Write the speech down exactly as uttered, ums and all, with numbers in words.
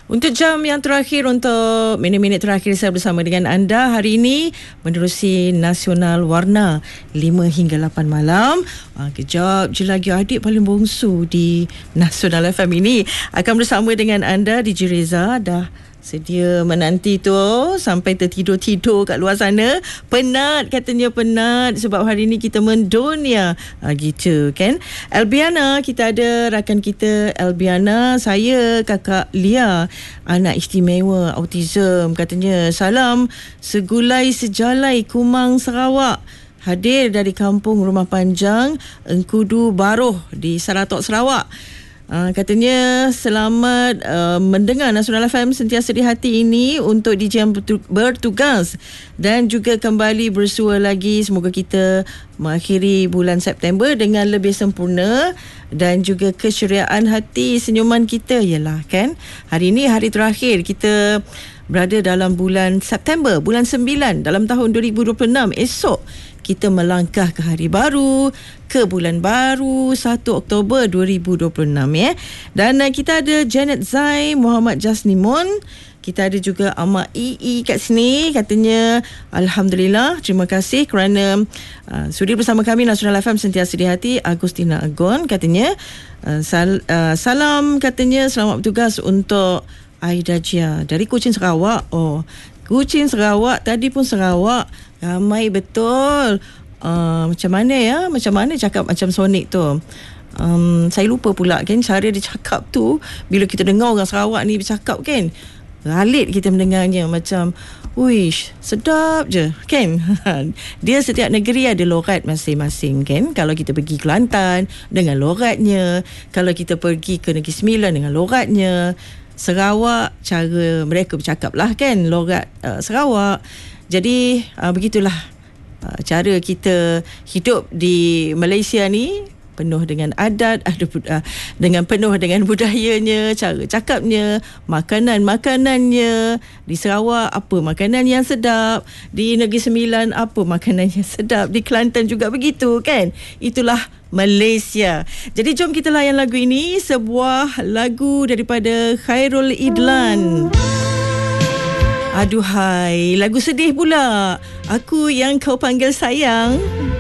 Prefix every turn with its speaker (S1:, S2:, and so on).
S1: Untuk jam yang terakhir, untuk minit-minit terakhir saya bersama dengan anda hari ini menerusi Nasional Warna lima hingga lapan malam. Ha, kejap je lagi adik paling bongsu di Nasional F M ini akan bersama dengan anda. D J Reza dah sedia menanti tu sampai tertidur-tidur kat luar sana. Penat, katanya penat sebab hari ni kita mendunia ha, gitu kan. Albiana, kita ada rakan kita Albiana. Saya kakak Lia, anak istimewa autism. Katanya salam segulai sejalai Kumang Sarawak. Hadir dari kampung Rumah Panjang Engkudu Baroh di Saratok, Sarawak. Uh, katanya selamat uh, mendengar Nasional F M sentiasa di hati ini untuk D J yang bertugas dan juga kembali bersua lagi. Semoga kita mengakhiri bulan September dengan lebih sempurna dan juga keceriaan hati. Senyuman kita ialah kan hari ini hari terakhir kita berada dalam bulan September, bulan sembilan dalam tahun dua ribu dua puluh enam. Esok kita melangkah ke hari baru, ke bulan baru satu Oktober dua ribu dua puluh enam ya. Dan uh, kita ada Janet Zai, Muhammad Jasnimun. Kita ada juga Ahmad E E kat sini. Katanya alhamdulillah, terima kasih kerana uh, sudi bersama kami. Nasional F M sentiasa di hati. Agustina Agon katanya uh, sal, uh, salam, katanya selamat bertugas untuk Aida Jia dari Kuching, Sarawak. Oh, Kuching, Sarawak. Tadi pun Sarawak. Ramai betul. Uh, macam mana ya? Macam mana cakap macam Sonic tu? Um, saya lupa pula kan cara dia cakap tu. Bila kita dengar orang Sarawak ni bercakap kan, galit kita mendengarnya macam wish, sedap je kan. Dia setiap negeri ada logat masing-masing kan. Kalau kita pergi Kelantan dengan logatnya, kalau kita pergi ke Negeri Sembilan dengan logatnya. Sarawak, cara mereka bercakap lah kan, logat uh, Sarawak. Jadi uh, begitulah uh, cara kita hidup di Malaysia ni, penuh dengan adat, ada uh, dengan penuh dengan budayanya, cara cakapnya, makanan-makanannya. Di Sarawak apa makanan yang sedap, di Negeri Sembilan apa makanan yang sedap, di Kelantan juga begitu kan. Itulah Malaysia. Jadi jom kita layan lagu ini, sebuah lagu daripada Khairul Idlan. Aduhai, lagu sedih pula. Aku yang kau panggil sayang.